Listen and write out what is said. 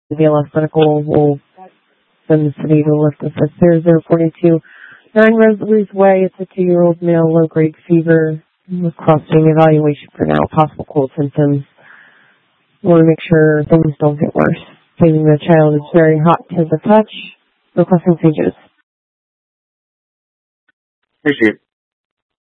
BLS Medical will send the city to lift this at 0042 9 Rosalie's Way. It's a 2-year-old male, low-grade fever, requesting evaluation for now, possible cold symptoms. We want to make sure things don't get worse. Stating the child is very hot to the touch, requesting seizures. Appreciate it.